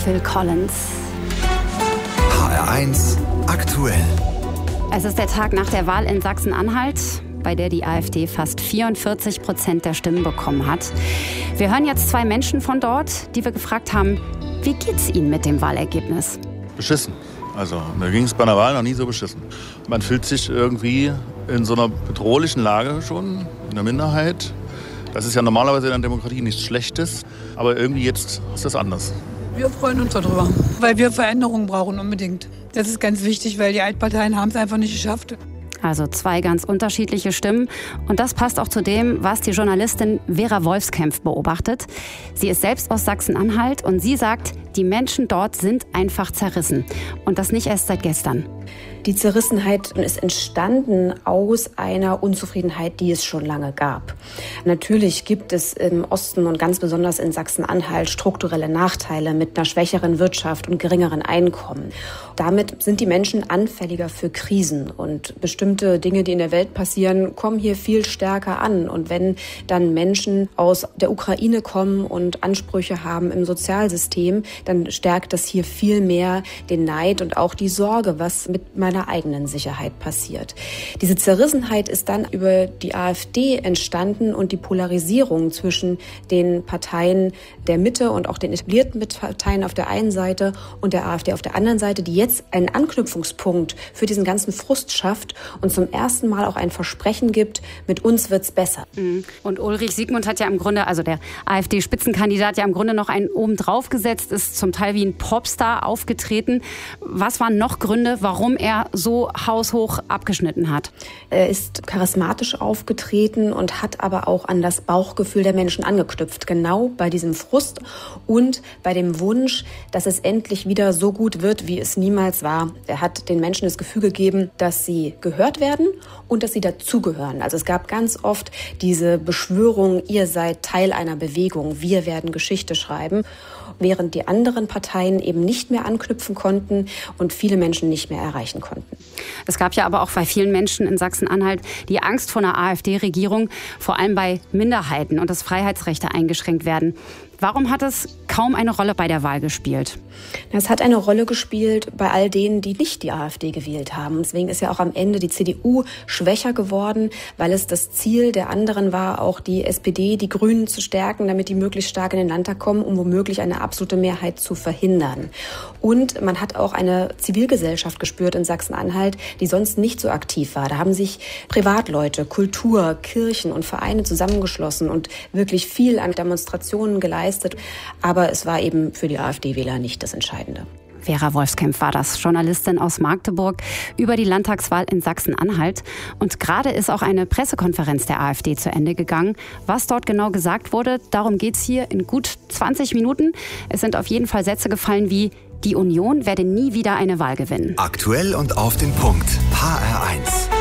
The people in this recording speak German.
Phil Collins. HR1 aktuell. Es ist der Tag nach der Wahl in Sachsen-Anhalt, bei der die AfD fast 44% der Stimmen bekommen hat. Wir hören jetzt zwei Menschen von dort, die wir gefragt haben, wie geht's ihnen mit dem Wahlergebnis? Beschissen. Also mir ging es bei einer Wahl noch nie so beschissen. Man fühlt sich irgendwie in so einer bedrohlichen Lage schon, in der Minderheit. Das ist ja normalerweise in einer Demokratie nichts Schlechtes, aber irgendwie jetzt ist das anders. Wir freuen uns darüber, weil wir Veränderungen brauchen unbedingt. Das ist ganz wichtig, weil die Altparteien haben es einfach nicht geschafft. Also zwei ganz unterschiedliche Stimmen. Und das passt auch zu dem, was die Journalistin Vera Wolfskämpf beobachtet. Sie ist selbst aus Sachsen-Anhalt und sie sagt, die Menschen dort sind einfach zerrissen. Und das nicht erst seit gestern. Die Zerrissenheit ist entstanden aus einer Unzufriedenheit, die es schon lange gab. Natürlich gibt es im Osten und ganz besonders in Sachsen-Anhalt strukturelle Nachteile mit einer schwächeren Wirtschaft und geringeren Einkommen. Damit sind die Menschen anfälliger für Krisen und bestimmte Dinge, die in der Welt passieren, kommen hier viel stärker an. Und wenn dann Menschen aus der Ukraine kommen und Ansprüche haben im Sozialsystem, dann stärkt das hier viel mehr den Neid und auch die Sorge, was mit meiner eigenen Sicherheit passiert. Diese Zerrissenheit ist dann über die AfD entstanden und die Polarisierung zwischen den Parteien der Mitte und auch den etablierten Parteien auf der einen Seite und der AfD auf der anderen Seite, die jetzt einen Anknüpfungspunkt für diesen ganzen Frust schafft und zum ersten Mal auch ein Versprechen gibt, mit uns wird's besser. Und Ulrich Siegmund hat ja im Grunde, also der AfD-Spitzenkandidat, ja im Grunde noch einen oben drauf gesetzt, ist zum Teil wie ein Popstar aufgetreten. Was waren noch Gründe, warum er so haushoch abgeschnitten hat? Er ist charismatisch aufgetreten und hat aber auch an das Bauchgefühl der Menschen angeknüpft. Genau bei diesem Frust und bei dem Wunsch, dass es endlich wieder so gut wird, wie es niemals war. Er hat den Menschen das Gefühl gegeben, dass sie gehört werden und dass sie dazugehören. Also es gab ganz oft diese Beschwörung, ihr seid Teil einer Bewegung, wir werden Geschichte schreiben, während die anderen Parteien eben nicht mehr anknüpfen konnten und viele Menschen nicht mehr erreichen konnten. Es gab ja aber auch bei vielen Menschen in Sachsen-Anhalt die Angst vor einer AfD-Regierung, vor allem bei Minderheiten und dass Freiheitsrechte eingeschränkt werden. Warum hat es kaum eine Rolle bei der Wahl gespielt? Es hat eine Rolle gespielt bei all denen, die nicht die AfD gewählt haben. Deswegen ist ja auch am Ende die CDU schwächer geworden, weil es das Ziel der anderen war, auch die SPD, die Grünen zu stärken, damit die möglichst stark in den Landtag kommen, um womöglich eine absolute Mehrheit zu verhindern. Und man hat auch eine Zivilgesellschaft gespürt in Sachsen-Anhalt, die sonst nicht so aktiv war. Da haben sich Privatleute, Kultur, Kirchen und Vereine zusammengeschlossen und wirklich viel an Demonstrationen geleistet. Aber es war eben für die AfD-Wähler nicht das Entscheidende. Vera Wolfskämpf war das, Journalistin aus Magdeburg über die Landtagswahl in Sachsen-Anhalt. Und gerade ist auch eine Pressekonferenz der AfD zu Ende gegangen. Was dort genau gesagt wurde, darum geht's hier in gut 20 Minuten. Es sind auf jeden Fall Sätze gefallen wie: Die Union werde nie wieder eine Wahl gewinnen. Aktuell und auf den Punkt. HR1.